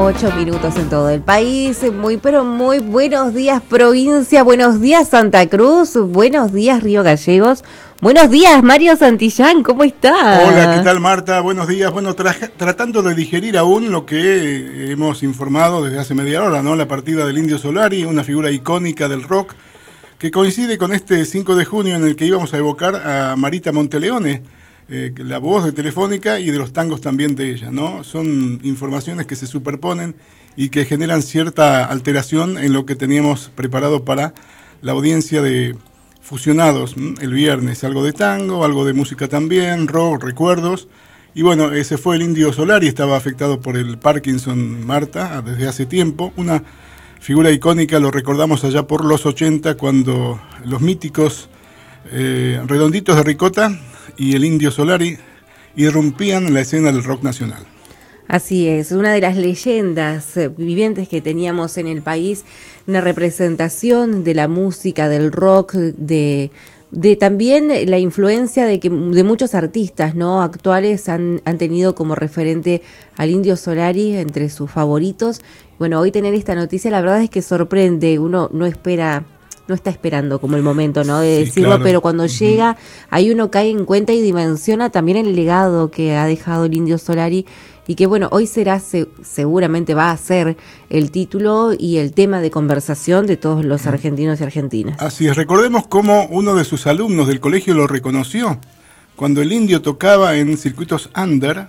8 minutos en todo el país. Muy buenos días, provincia. Buenos días, Santa Cruz. Buenos días, Río Gallegos. Buenos días, Mario Santillán. ¿Cómo estás? Hola, ¿qué tal, Marta? Buenos días. Bueno, tratando de digerir aún lo que hemos informado desde hace media hora, ¿no? La partida del Indio Solari, una figura icónica del rock, que coincide con este 5 de junio en el que íbamos a evocar a Marita Monteleone, la voz de Telefónica y de los tangos también de ella, ¿no? Son informaciones que se superponen y que generan cierta alteración en lo que teníamos preparado para la audiencia de Fusionados el viernes. Algo de tango, algo de música también, rock, recuerdos. Y bueno, ese fue el Indio Solari, estaba afectado por el Parkinson, Marta, desde hace tiempo. Una figura icónica, lo recordamos allá por los 80, cuando los míticos Redonditos de Ricota y el Indio Solari irrumpían la escena del rock nacional. Así es, una de las leyendas vivientes que teníamos en el país, una representación de la música, del rock, de también la influencia de muchos artistas, ¿no? Actuales han tenido como referente al Indio Solari entre sus favoritos. Bueno, hoy tener esta noticia, la verdad es que sorprende, uno no está esperando como el momento, ¿no? De decirlo, claro. Pero cuando llega, ahí uno cae en cuenta y dimensiona también el legado que ha dejado el Indio Solari, y que bueno, hoy seguramente va a ser el título y el tema de conversación de todos los argentinos y argentinas. Así es, recordemos cómo uno de sus alumnos del colegio lo reconoció. Cuando el Indio tocaba en circuitos under,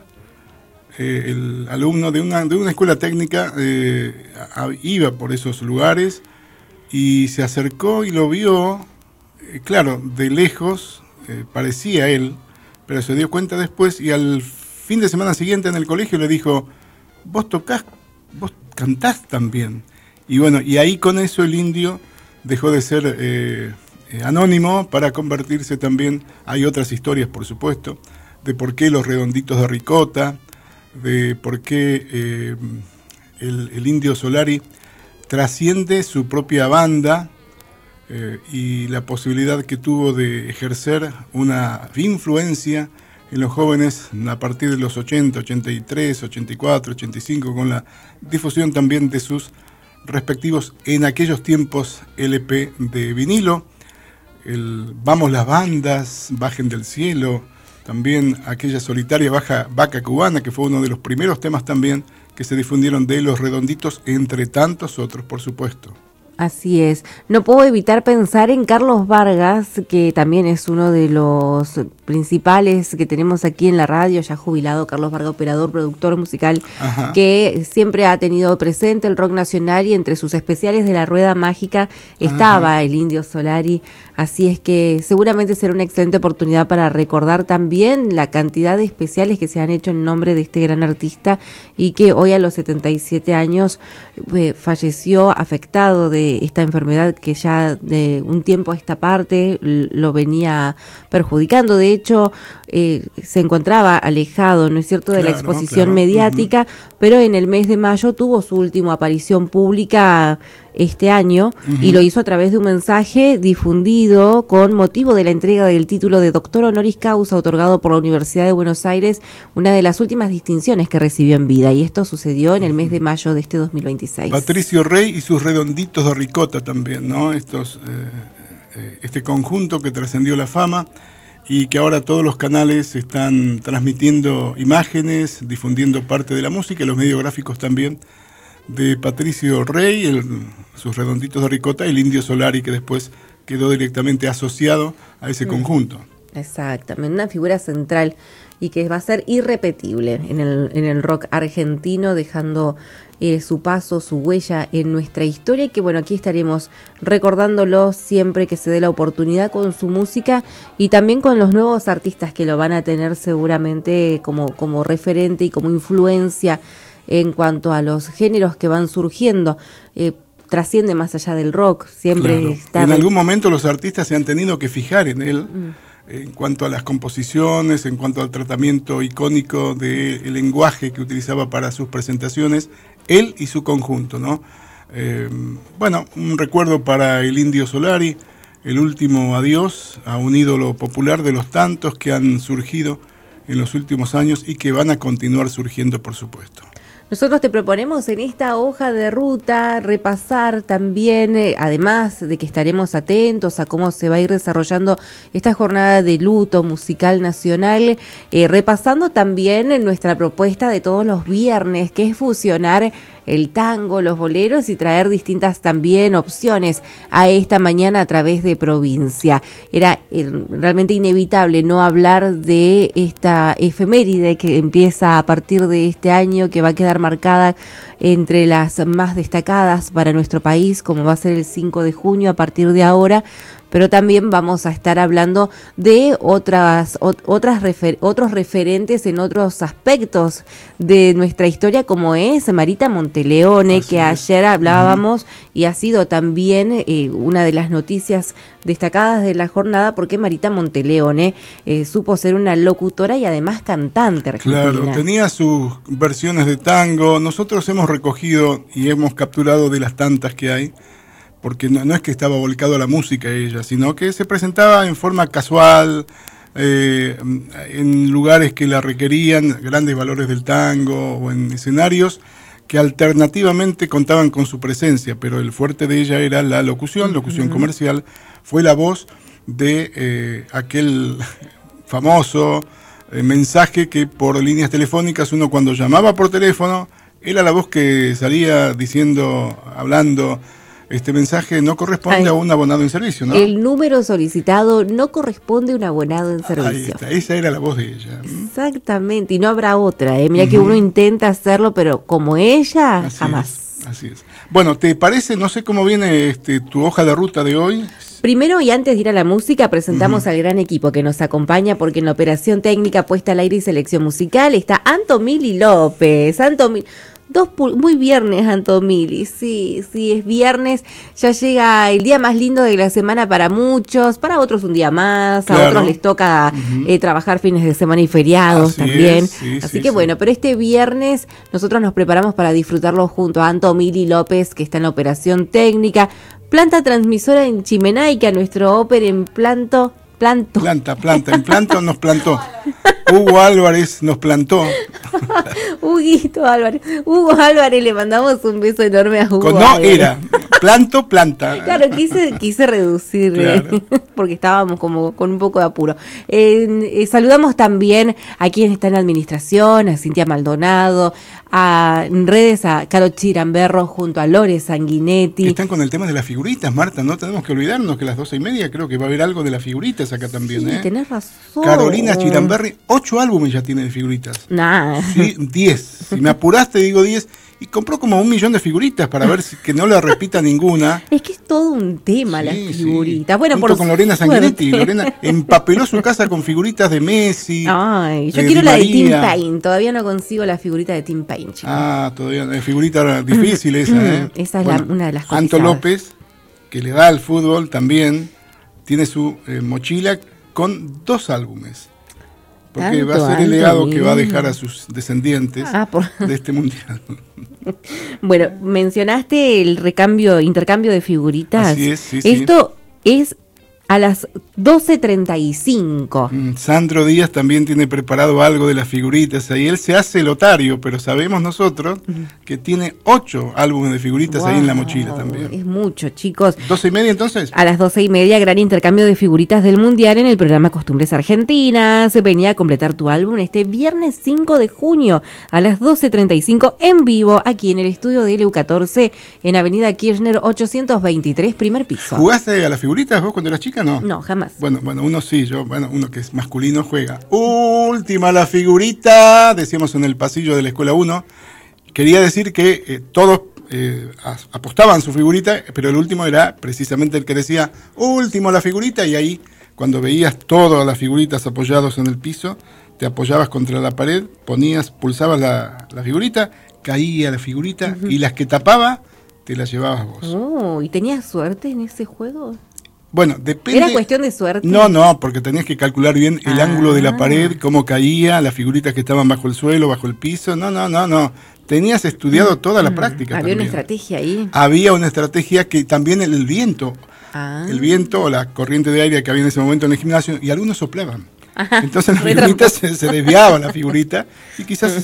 el alumno de una escuela técnica iba por esos lugares y se acercó y lo vio, claro, de lejos, parecía él, pero se dio cuenta después y al fin de semana siguiente en el colegio le dijo: vos tocás, vos cantás también. Y bueno, y ahí con eso el Indio dejó de ser anónimo para convertirse también, hay otras historias por supuesto, de por qué los Redonditos de Ricota, de por qué el Indio Solari trasciende su propia banda y la posibilidad que tuvo de ejercer una influencia en los jóvenes a partir de los 80, 83, 84, 85, con la difusión también de sus respectivos, en aquellos tiempos, LP de vinilo, el Vamos las bandas, Bajen del cielo, también aquella solitaria Vaca Cubana, que fue uno de los primeros temas también que se difundieron de los Redonditos, entre tantos otros, por supuesto. Así es. No puedo evitar pensar en Carlos Vargas, que también es uno de los principales que tenemos aquí en la radio, ya jubilado. Carlos Vargas, operador, productor musical. Ajá. Que siempre ha tenido presente el rock nacional, y entre sus especiales de la Rueda Mágica estaba el Indio Solari. Así es que seguramente será una excelente oportunidad para recordar también la cantidad de especiales que se han hecho en nombre de este gran artista, y que hoy a los 77 años falleció afectado de esta enfermedad que ya de un tiempo a esta parte lo venía perjudicando. De hecho, se encontraba alejado, ¿no es cierto?, de la exposición mediática, pero en el mes de mayo tuvo su última aparición pública este año, y lo hizo a través de un mensaje difundido con motivo de la entrega del título de doctor honoris causa otorgado por la Universidad de Buenos Aires, una de las últimas distinciones que recibió en vida, y esto sucedió en el mes de mayo de este 2026. Patricio Rey y sus Redonditos de Ricota también, ¿no? Este conjunto que trascendió la fama y que ahora todos los canales están transmitiendo imágenes, difundiendo parte de la música, y los medios gráficos también, de Patricio Rey, sus Redonditos de Ricota, y el Indio Solari, que después quedó directamente asociado a ese conjunto. Exactamente, una figura central y que va a ser irrepetible en el rock argentino, dejando su paso, su huella en nuestra historia, y que bueno, aquí estaremos recordándolo siempre que se dé la oportunidad con su música, y también con los nuevos artistas que lo van a tener seguramente como referente y como influencia en cuanto a los géneros que van surgiendo. Trasciende más allá del rock, siempre claro. está... En algún momento los artistas se han tenido que fijar en él, en cuanto a las composiciones, en cuanto al tratamiento icónico del lenguaje que utilizaba para sus presentaciones, él y su conjunto, ¿no? Bueno, un recuerdo para el Indio Solari, el último adiós a un ídolo popular de los tantos que han surgido en los últimos años y que van a continuar surgiendo, por supuesto. Nosotros te proponemos en esta hoja de ruta repasar también, además de que estaremos atentos a cómo se va a ir desarrollando esta jornada de luto musical nacional, repasando también nuestra propuesta de todos los viernes, que es fusionar el tango, los boleros y traer distintas también opciones a esta mañana a través de Provincia. Era realmente inevitable no hablar de esta efeméride que empieza a partir de este año, que va a quedar marcada entre las más destacadas para nuestro país, como va a ser el 5 de junio a partir de ahora, pero también vamos a estar hablando de otros referentes en otros aspectos de nuestra historia, como es Marita Monteleone, que ayer hablábamos y ha sido también una de las noticias destacadas de la jornada, porque Marita Monteleone supo ser una locutora y además cantante argentina. Claro, tenía sus versiones de tango. Nosotros hemos recogido y hemos capturado de las tantas que hay, porque no es que estaba volcado a la música ella, sino que se presentaba en forma casual, en lugares que la requerían, grandes valores del tango, o en escenarios que alternativamente contaban con su presencia, pero el fuerte de ella era la locución comercial. Fue la voz de aquel famoso mensaje que por líneas telefónicas uno cuando llamaba por teléfono, era la voz que salía diciendo, hablando: este mensaje no corresponde a un abonado en servicio, ¿no? El número solicitado no corresponde a un abonado en servicio. Ahí está, esa era la voz de ella. Exactamente, y no habrá otra, Mira que uno intenta hacerlo, pero como ella, así jamás. Así es. Bueno, ¿te parece? No sé cómo viene tu hoja de ruta de hoy. Primero, y antes de ir a la música, presentamos al gran equipo que nos acompaña, porque en la operación técnica, puesta al aire y selección musical está Antomili López. Muy viernes, Antomili, sí, es viernes, ya llega el día más lindo de la semana para muchos, para otros un día más, a otros les toca trabajar fines de semana y feriados también, así que bueno, pero este viernes nosotros nos preparamos para disfrutarlo junto a Antomili López, que está en la operación técnica, planta transmisora en Chimenaica, nuestro óper en Planta, en Planto nos plantó. Hugo Álvarez nos plantó. Hugo Álvarez, le mandamos un beso enorme a Hugo. Era planta. Claro, quise reducir, claro. Porque estábamos como con un poco de apuro. Saludamos también a quienes están en administración, a Cintia Maldonado, en redes a Caro Chiramberro junto a Lore Sanguinetti. Están con el tema de las figuritas, Marta, no tenemos que olvidarnos que a las 12:30 creo que va a haber algo de las figuritas acá también. Sí, tenés razón. Carolina Chiramberri, 8 álbumes ya tiene de figuritas. Nah. Sí, 10. Si me apuraste digo 10. Y compró como 1 millón de figuritas para ver que no le repita ninguna. Es que es todo un tema las figuritas. Sí. Bueno, junto con Lorena Sanguinetti. Lorena empapeló su casa con figuritas de Messi. Ay, yo quiero la de Tim Payne. Todavía no consigo la figurita de Tim Payne, chicos. Todavía es figurita difícil esa, Esa es una de las cosas. Anto López, que le da al fútbol también, tiene su mochila con 2 álbumes. Porque va a ser el legado que va a dejar a sus descendientes de este mundial. Bueno, mencionaste el intercambio de figuritas. Así es, sí. Esto es a las 12:35. Sandro Díaz también tiene preparado algo de las figuritas. Ahí él se hace lotario, pero sabemos nosotros que tiene 8 álbumes de figuritas ahí en la mochila también. Es mucho, chicos. 12:30 entonces. A las 12:30, gran intercambio de figuritas del Mundial en el programa Costumbres Argentinas. Venía a completar tu álbum este viernes 5 de junio a las 12:35 en vivo aquí en el estudio de LU14 en Avenida Kirchner 823, primer piso. ¿Jugaste a las figuritas vos cuando eras chica? No, jamás. Bueno, uno sí, uno que es masculino juega. Última la figurita, decíamos en el pasillo de la escuela 1. Quería decir que todos apostaban su figurita, pero el último era precisamente el que decía último la figurita, y ahí cuando veías todas las figuritas apoyadas en el piso, te apoyabas contra la pared, pulsabas la figurita, caía la figurita y las que tapaba te las llevabas vos. ¿Y tenías suerte en ese juego? Bueno, depende. ¿Era cuestión de suerte? No, porque tenías que calcular bien el ángulo de la pared, cómo caía, las figuritas que estaban bajo el suelo, bajo el piso. No. Tenías estudiado toda la práctica. Había también. Una estrategia ahí. Había una estrategia que también el viento. El viento o la corriente de aire que había en ese momento en el gimnasio, y algunos soplaban. Entonces la figurita se desviaba la figurita y quizás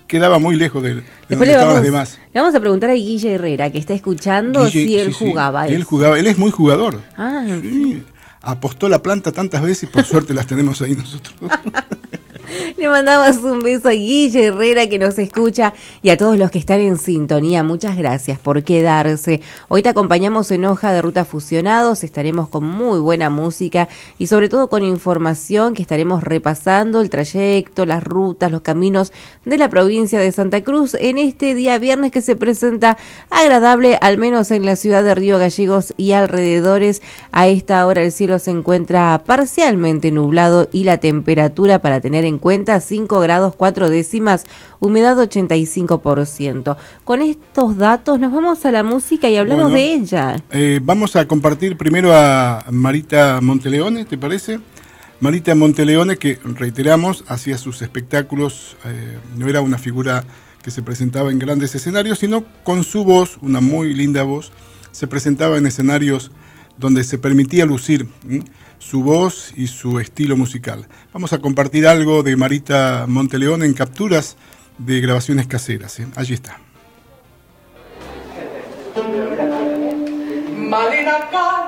quedaba muy lejos de Después donde estaban los demás. Le vamos a preguntar a Guille Herrera, que está escuchando, si él jugaba. Él jugaba, él es muy jugador. Ah, sí. Apostó la planta tantas veces y por suerte las tenemos ahí nosotros. Le mandamos un beso a Guille Herrera que nos escucha y a todos los que están en sintonía. Muchas gracias por quedarse. Hoy te acompañamos en Hoja de Ruta Fusionados. Estaremos con muy buena música y sobre todo con información que estaremos repasando el trayecto, las rutas, los caminos de la provincia de Santa Cruz en este día viernes que se presenta agradable, al menos en la ciudad de Río Gallegos y alrededores. A esta hora el cielo se encuentra parcialmente nublado y la temperatura para tener en cuenta 5 grados 4 décimas, humedad 85%. Con estos datos nos vamos a la música y hablamos de ella. Vamos a compartir primero a Marita Monteleone, ¿te parece? Marita Monteleone, que reiteramos, hacía sus espectáculos, no era una figura que se presentaba en grandes escenarios, sino con su voz, una muy linda voz, se presentaba en escenarios donde se permitía lucir su voz y su estilo musical. Vamos a compartir algo de Marita Monteleone en capturas de grabaciones caseras. Allí está. Malena